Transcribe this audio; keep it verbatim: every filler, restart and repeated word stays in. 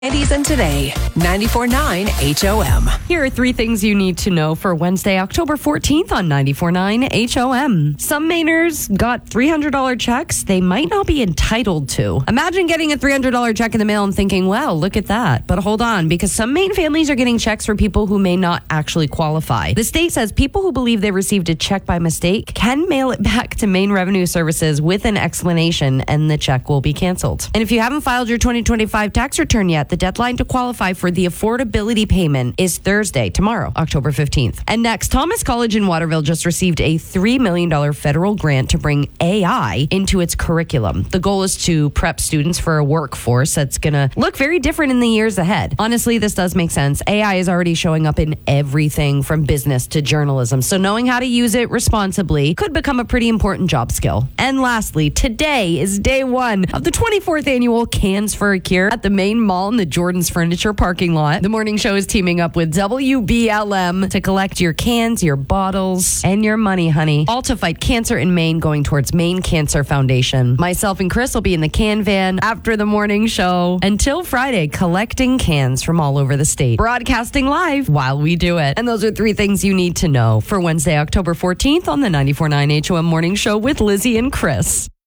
Andy's and Today, ninety-four point nine H O M. Here are three things you need to know for Wednesday, October fourteenth on ninety-four point nine H O M. Some Mainers got three hundred dollars checks they might not be entitled to. Imagine getting a three hundred dollars check in the mail and thinking, wow, look at that. But hold on, because some Maine families are getting checks for people who may not actually qualify. The state says people who believe they received a check by mistake can mail it back to Maine Revenue Services with an explanation, and the check will be canceled. And if you haven't filed your twenty twenty-five tax return yet, the deadline to qualify for the affordability payment is Thursday, tomorrow, October fifteenth. And next, Thomas College in Waterville just received a three million dollars federal grant to bring A I into its curriculum. The goal is to prep students for a workforce that's going to look very different in the years ahead. Honestly, this does make sense. A I is already showing up in everything from business to journalism, so knowing how to use it responsibly could become a pretty important job skill. And lastly, today is day one of the twenty-fourth annual Cans for a Cure at the Main Mall in the Jordan's Furniture parking lot. The morning show is teaming up with W B L M to collect your cans, your bottles, and your money, honey. All to fight cancer in Maine, going towards Maine Cancer Foundation. Myself and Chris will be in the can van after the morning show until Friday, collecting cans from all over the state, broadcasting live while we do it. And those are three things you need to know for Wednesday, October fourteenth on the ninety-four point nine H O M morning show with Lizzie and Chris.